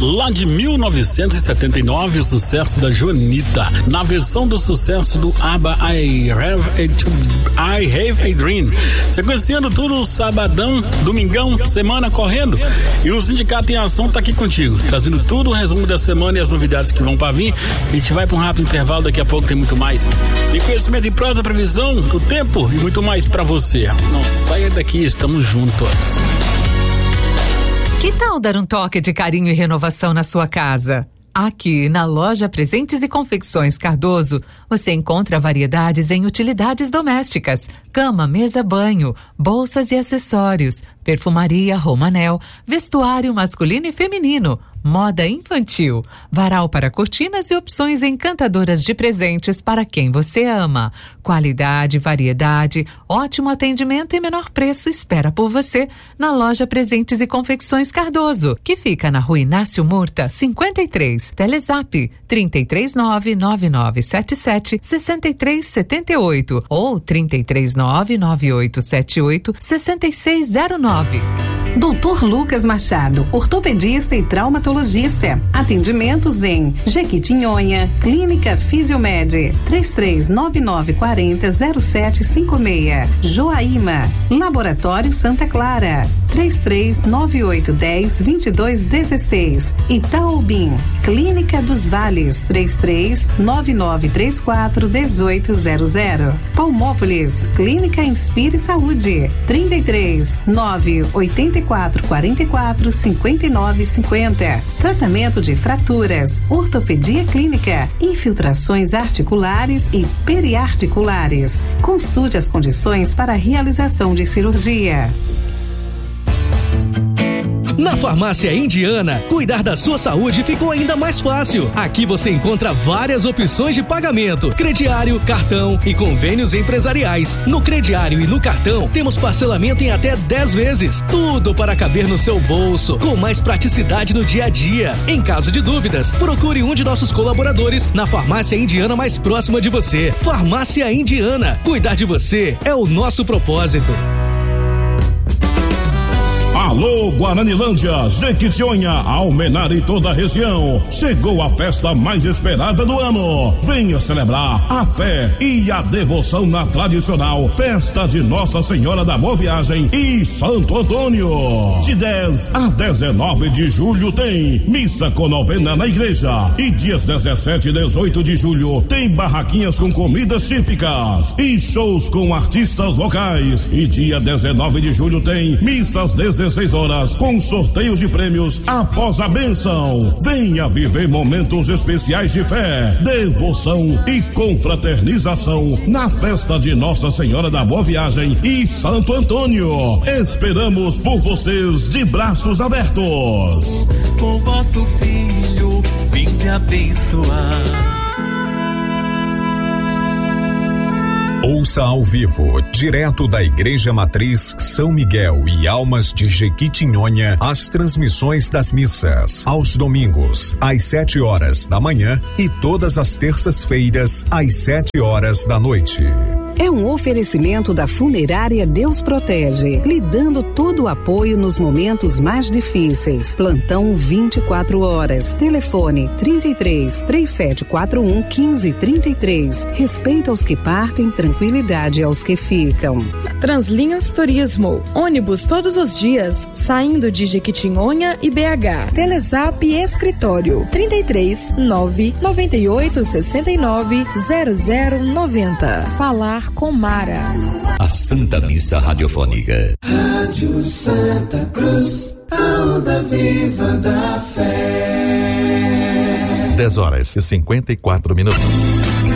lá de 1979, o sucesso da Joanita, na versão do sucesso do ABBA, I Have a Dream. Sequenciando tudo, sabadão, domingão, semana correndo, e o Sindicato em Ação tá aqui contigo, trazendo tudo, o resumo da semana e as novidades que vão para vir. A gente vai para um rápido intervalo, daqui a pouco tem muito mais. E conhecimento em prol da previsão, do tempo e muito mais para você. Não saia daqui, estamos juntos. Que tal dar um toque de carinho e renovação na sua casa? Aqui, na loja Presentes e Confecções Cardoso, você encontra variedades em utilidades domésticas, cama, mesa, banho, bolsas e acessórios, perfumaria Romanel, vestuário masculino e feminino, moda infantil, varal para cortinas e opções encantadoras de presentes para quem você ama. Qualidade, variedade, ótimo atendimento e menor preço espera por você na loja Presentes e Confecções Cardoso, que fica na Rua Inácio Murta, 53. Telezap 339-9977-6378 ou 339-9878-6609. Dr. Lucas Machado, ortopedista e traumatologista. Atendimentos em Jequitinhonha, Clínica Fisiomed, 3399400756. Joaíma, Laboratório Santa Clara, 3398102216. Itaobim, Clínica dos Vales, 3399341800. Palmópolis, Clínica Inspire Saúde, 33984445950. Tratamento de fraturas, ortopedia clínica, infiltrações articulares e periarticulares. Consulte as condições para a realização de cirurgia. Na Farmácia Indiana, cuidar da sua saúde ficou ainda mais fácil. Aqui você encontra várias opções de pagamento: crediário, cartão e convênios empresariais. No crediário e no cartão, temos parcelamento em até 10 vezes. Tudo para caber no seu bolso, com mais praticidade no dia a dia. Em caso de dúvidas, procure um de nossos colaboradores na Farmácia Indiana mais próxima de você. Farmácia Indiana, cuidar de você é o nosso propósito. Alô, Guaranilândia, Jequitinhonha, Almenara e toda a região. Chegou a festa mais esperada do ano. Venha celebrar a fé e a devoção na tradicional Festa de Nossa Senhora da Boa Viagem e Santo Antônio. De 10 a 19 de julho tem missa com novena na igreja. E dias 17 e 18 de julho tem barraquinhas com comidas típicas e shows com artistas locais. E dia 19 de julho tem missa às 16 horas com sorteios de prêmios após a bênção. Venha viver momentos especiais de fé, devoção e confraternização na festa de Nossa Senhora da Boa Viagem e Santo Antônio. Esperamos por vocês de braços abertos. O vosso filho, vinde abençoar. Ouça ao vivo, direto da Igreja Matriz São Miguel e Almas de Jequitinhonha, as transmissões das missas, aos domingos, às 7 horas da manhã e todas as terças-feiras, às 7 horas da noite. É um oferecimento da Funerária Deus Protege, lhe dando todo o apoio nos momentos mais difíceis. Plantão 24 horas. Telefone 33 3741 1533. Respeito aos que partem, tranquilidade aos que ficam. Translinhas Turismo. Ônibus todos os dias, saindo de Jequitinhonha e BH. Telezap Escritório 33 998 69 0090. Falar com Mara. A Santa Missa Radiofônica. Rádio Santa Cruz, a onda viva da fé. 10 horas e 54 minutos.